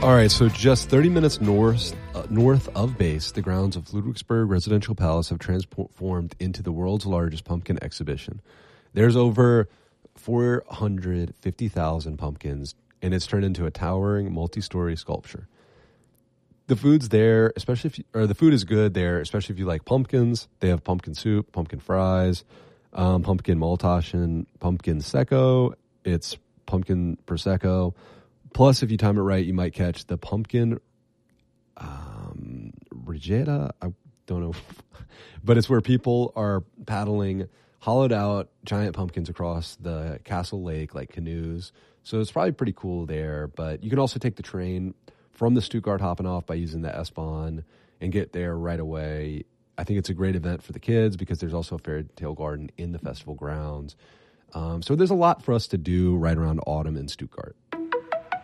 All right, so just 30 minutes north of base, the grounds of Ludwigsburg Residential Palace have transformed into the world's largest pumpkin exhibition. There's over 450,000 pumpkins, and it's turned into a towering multi-story sculpture. The food's there, the food is good there, especially if you like pumpkins. They have pumpkin soup, pumpkin fries, pumpkin maltaschen, pumpkin secco. It's pumpkin prosecco. Plus, if you time it right, you might catch the pumpkin regatta. I don't know. But it's where people are paddling hollowed out giant pumpkins across the castle lake like canoes. So it's probably pretty cool there. But you can also take the train from the Stuttgart Hauptbahnhof by using the S-Bahn and get there right away. I think it's a great event for the kids because there's also a fairy tale garden in the festival grounds. So there's a lot for us to do right around autumn in Stuttgart.